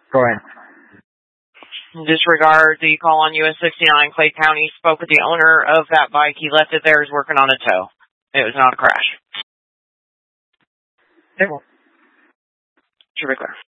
Go ahead. Disregard the call on US 69. Clay County spoke with the owner of that bike. He left it there. He's working on a tow. It was not a crash. Should be clear.